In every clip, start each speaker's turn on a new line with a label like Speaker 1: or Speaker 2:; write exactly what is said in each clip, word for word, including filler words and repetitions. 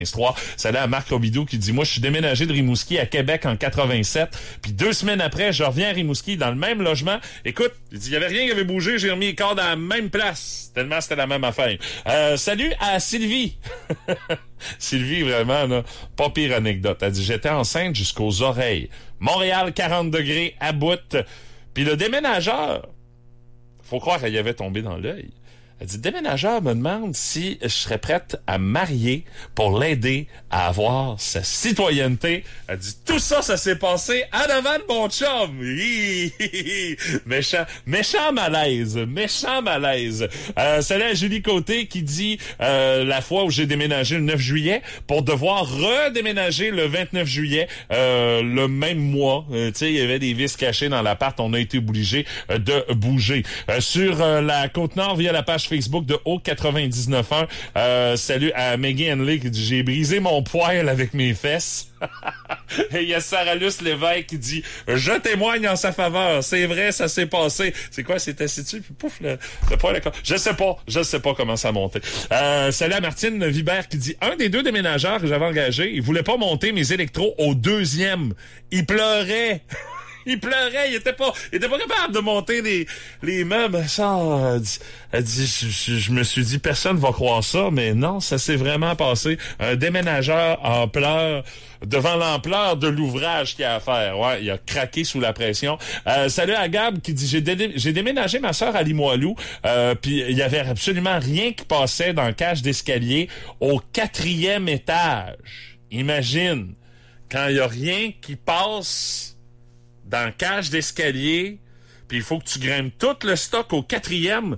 Speaker 1: trois. Salut à Marc Robidoux qui dit « Moi, je suis déménagé de Rimouski à Québec en quatre-vingt-sept. Puis deux semaines après, je reviens à Rimouski dans le même logement. Écoute, il dit, il y avait rien qui avait bougé. J'ai remis les corps dans la même place. Tellement c'était la même affaire. Euh, salut à Sylvie. Sylvie, vraiment, là, pas pire anecdote. Elle dit « J'étais enceinte jusqu'aux oreilles. Montréal, quarante degrés, à bout. Puis le déménageur, faut croire qu'elle y avait tombé dans l'œil. Elle dit, le déménageur me demande si je serais prête à me marier pour l'aider à avoir sa citoyenneté. Elle dit, tout ça, ça s'est passé en avant de mon chum. Hi, hi, hi. Méchant, méchant malaise, méchant malaise. Euh, salut à Julie Côté qui dit, euh, la fois où j'ai déménagé le neuf juillet pour devoir redéménager le vingt-neuf juillet, euh, le même mois. Euh, tu sais, il y avait des vis cachées dans l'appart. On a été obligé euh, de bouger. Euh, sur euh, la Côte-Nord, via la page Facebook de O quatre-vingt-dix-neuf un. Euh, salut à Maggie Henley qui dit « J'ai brisé mon poêle avec mes fesses. » Et il y a Sarah Luce Lévesque qui dit « Je témoigne en sa faveur. C'est vrai, ça s'est passé. » C'est quoi, c'est assis dessus, puis pouf, le, le poêle. Je sais pas. Je sais pas comment ça a monté. Euh, salut à Martine Vibert qui dit « Un des deux déménageurs que j'avais engagé, il voulait pas monter mes électros au deuxième. Il pleurait. » Il pleurait, il était pas, il était pas capable de monter les, les meubles. Ça, elle dit, elle dit je, je, je me suis dit, personne va croire ça, mais non, ça s'est vraiment passé. Un déménageur en pleurs devant l'ampleur de l'ouvrage qu'il y a à faire. Ouais, il a craqué sous la pression. Euh, salut à Gab qui dit, j'ai, dé- j'ai déménagé ma sœur à Limoilou, euh, puis il y avait absolument rien qui passait dans le cage d'escalier au quatrième étage. Imagine, quand il y a rien qui passe dans la cage d'escalier, puis il faut que tu grimpes tout le stock au quatrième,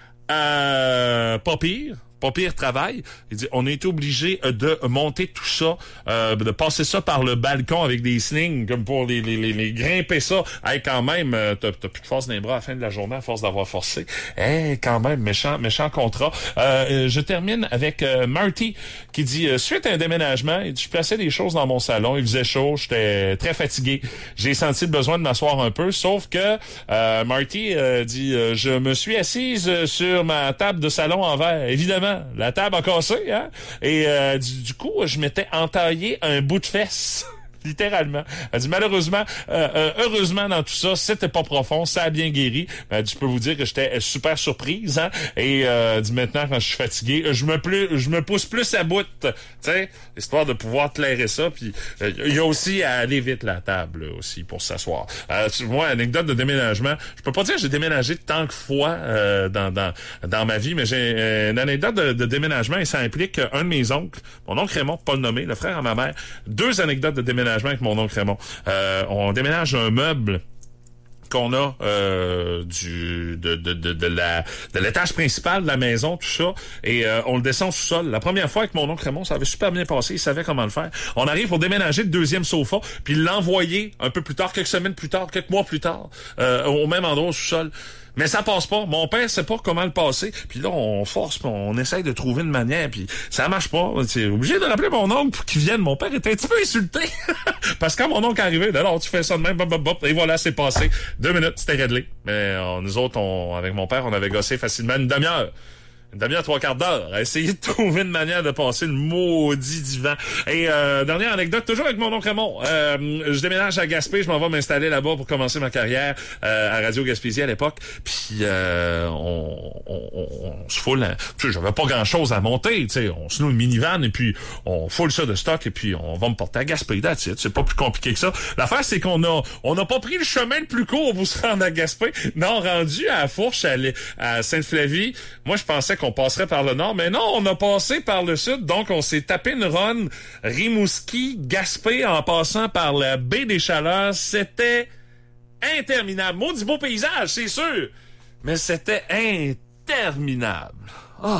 Speaker 1: euh, pas pire, pas pire travail. Il dit, on a été obligé de monter tout ça, euh, de passer ça par le balcon avec des slings, comme pour les, les, les, les grimper ça. Hey, quand même, euh, t'as, t'as plus de force dans les bras à la fin de la journée à force d'avoir forcé. Hey, quand même, méchant, méchant contrat. Euh, je termine avec euh, Marty qui dit, euh, suite à un déménagement, il dit, je plaçais des choses dans mon salon, il faisait chaud, j'étais très fatigué. J'ai senti le besoin de m'asseoir un peu, sauf que euh, Marty euh, dit, euh, je me suis assise sur ma table de salon en verre, évidemment. La table a cassé, hein? Et euh, du, du coup, je m'étais entaillé un bout de fesse. Littéralement. Elle dit, malheureusement, euh, euh, heureusement dans tout ça, c'était pas profond, ça a bien guéri. Elle dit, je peux vous dire que j'étais super surprise, hein. Et euh, dit, maintenant, quand je suis fatigué, je me plus, je me pousse plus à bout, tu sais, histoire de pouvoir clairer ça. Puis il euh, y a aussi à aller vite la table là, aussi pour s'asseoir. Euh, moi, anecdote de déménagement, je peux pas dire que j'ai déménagé tant de fois euh, dans dans dans ma vie, mais j'ai euh, une anecdote de, de déménagement et ça implique un de mes oncles, mon oncle Raymond, pas le nommer, le frère à ma mère, deux anecdotes de déménagement avec mon oncle Raymond. Euh, on déménage un meuble qu'on a euh, du de, de, de, de la de l'étage principal de la maison, tout ça, et euh, on le descend au sous-sol. La première fois avec mon oncle Raymond, ça avait super bien passé, il savait comment le faire. On arrive pour déménager le deuxième sofa, puis l'envoyer un peu plus tard, quelques semaines plus tard, quelques mois plus tard, euh, au même endroit au sous-sol. Mais ça passe pas. Mon père sait pas comment le passer. Puis là, on force, pis on essaye de trouver une manière, puis ça marche pas. C'est obligé de rappeler mon oncle pour qu'il vienne. Mon père était un petit peu insulté. Parce que quand mon oncle est arrivé, alors tu fais ça de même, bop, bop, bop, et voilà, c'est passé. Deux minutes, c'était réglé. Mais on, nous autres, on, avec mon père, on avait gossé facilement une demi-heure. Une demi-heure, trois quarts d'heure, à essayer de trouver une manière de passer le maudit divan. Et euh, dernière anecdote, toujours avec mon oncle Raymond. Euh, je déménage à Gaspé, je m'en vais m'installer là-bas pour commencer ma carrière euh, à Radio Gaspésie à l'époque. Puis euh, on, on, on, on se foule, hein. Tu sais, j'avais pas grand-chose à monter, tu sais, on se loue une minivan et puis on foule ça de stock et puis on va me porter à Gaspé. That's it. C'est pas plus compliqué que ça. L'affaire, c'est qu'on a on n'a pas pris le chemin le plus court pour se rendre à Gaspé. Non, rendu à la Fourche, à, à Sainte-Flavie, moi je pensais qu'on passerait par le nord, mais non, on a passé par le sud, donc on s'est tapé une run Rimouski, Gaspé, en passant par la baie des Chaleurs. C'était interminable. Maudit beau paysage, c'est sûr, mais c'était interminable. Oh.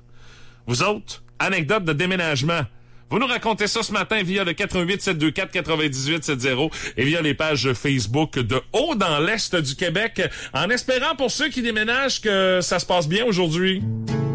Speaker 1: Vous autres, anecdote de déménagement, vous nous racontez ça ce matin via le quatre un huit sept deux quatre neuf huit sept zéro et via les pages Facebook de Haut dans l'Est du Québec, en espérant pour ceux qui déménagent que ça se passe bien aujourd'hui.